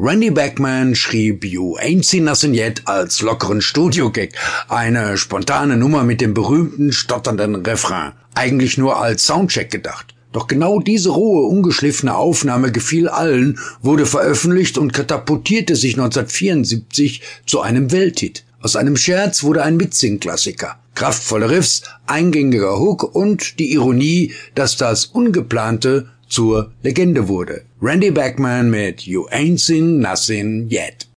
Randy Bachman schrieb You Ain't Seen Nothing Yet als lockeren Studio-Gag, eine spontane Nummer mit dem berühmten, stotternden Refrain, eigentlich nur als Soundcheck gedacht. Doch genau diese rohe, ungeschliffene Aufnahme gefiel allen, wurde veröffentlicht und katapultierte sich 1974 zu einem Welthit. Aus einem Scherz wurde ein Mitsing-Klassiker. Kraftvolle Riffs, eingängiger Hook und die Ironie, dass das Ungeplante zur Legende wurde. Randy Bachman mit You Ain't Seen Nothing Yet.